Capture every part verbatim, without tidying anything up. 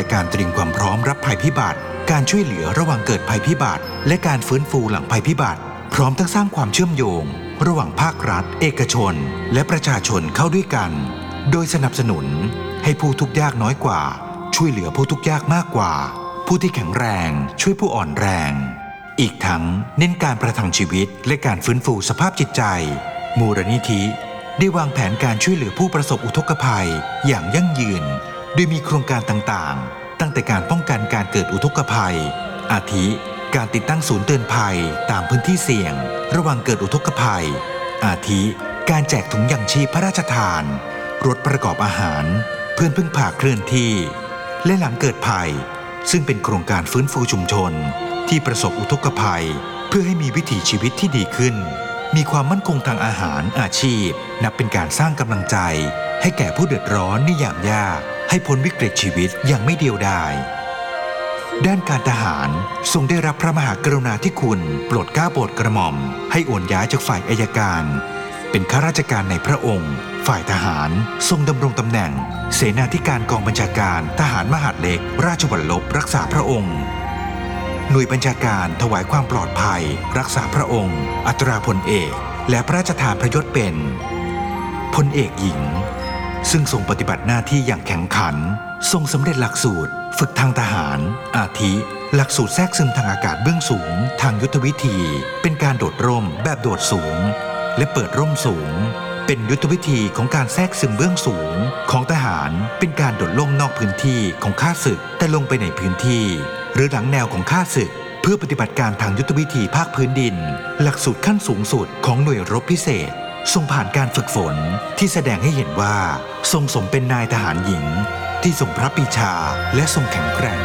การเตรียมความพร้อมรับภัยพิบัติการช่วยเหลือระหว่างเกิดภัยพิบัติและการฟื้นฟูหลังภัยพิบัติพร้อมทั้งสร้างความเชื่อมโยงระหว่างภาครัฐเอกชนและประชาชนเข้าด้วยกันโดยสนับสนุนให้ผู้ทุกข์ยากน้อยกว่าช่วยเหลือผู้ทุกข์ยากมากกว่าผู้ที่แข็งแรงช่วยผู้อ่อนแรงอีกทั้งเน้นการประทังชีวิตและการฟื้นฟูสภาพจิตใจมูลนิธิได้วางแผนการช่วยเหลือผู้ประสบอุทกภัยอย่างยั่งยืนโดยมีโครงการต่างๆตั้งแต่การป้องกันการเกิดอุทกภัยอาทิการติดตั้งศูนย์เตือนภัยตามพื้นที่เสี่ยงระหว่างเกิดอุทกภัยอาทิการแจกถุงยังชีพพระราชทานรถประกอบอาหารเพื่อนพึ่งพาเคลื่อนที่และหลังเกิดภัยซึ่งเป็นโครงการฟื้นฟูชุมชนที่ประสบอุทกภัยเพื่อให้มีวิถีชีวิตที่ดีขึ้นมีความมั่นคงทางอาหารอาชีพนับเป็นการสร้างกำลังใจให้แก่ผู้เดือดร้อนในยามยากให้พ้นวิกฤตชีวิตอย่างไม่เดียวดายด้านการทหารทรงได้รับพระมหากรุณาธิคุณโปรดเกล้าโปรดกระหม่อมให้โอนย้ายจากฝ่ายอัยการเป็นข้าราชการในพระองค์ฝ่ายทหารทรงดำรงตำแหน่งเสนาธิการกองบัญชาการทหารมหาดเล็กราชวัลลบรักษาพระองค์หน่วยบัญชาการถวายความปลอดภัยรักษาพระองค์อัตราพลเอกและพระราชทานพระยศเป็นพลเอกหญิงซึ่งทรงปฏิบัติหน้าที่อย่างแข็งขันทรงสำเร็จหลักสูตรฝึกทางทหารอาทิหลักสูตรแทรกซึมทางอากาศเบื้องสูงทางยุทธวิธีเป็นการโดดร่มแบบโดดสูงและเปิดร่มสูงเป็นยุทธวิธีของการแทรกซึมเบื้องสูงของทหารเป็นการโดดร่มนอกพื้นที่ของข้าศึกแต่ลงไปในพื้นที่หรือหลังแนวของข้าศึกเพื่อปฏิบัติการทางยุทธวิธีภาคพื้นดินหลักสูตรขั้นสูงสุดของหน่วยรบพิเศษทรงผ่านการฝึกฝนที่แสดงให้เห็นว่าทรงสมเป็นนายทหารหญิงที่ทรงพระปรีชาและทรงแข็งแกร่ง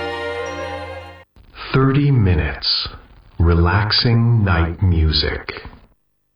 thirty minutes relaxing night music